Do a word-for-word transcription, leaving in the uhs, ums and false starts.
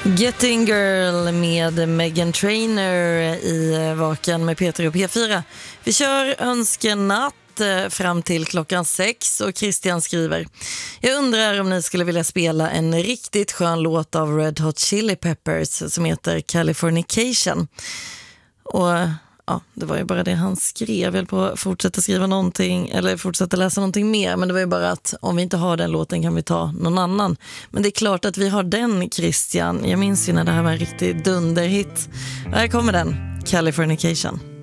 Getting Girl med Meghan Trainor i Vaken med Peter och P fyra. Vi kör önskenatt fram till klockan sex och Christian skriver: jag undrar om ni skulle vilja spela en riktigt skön låt av Red Hot Chili Peppers som heter Californication. Och ja, det var ju bara det han skrev. Jag vill på fortsätta skriva någonting eller fortsätta läsa någonting mer, men det var ju bara att om vi inte har den låten kan vi ta någon annan. Men det är klart att vi har den, Christian. Jag minns ju när det här var en riktig dunderhit. Här kommer den, Californication.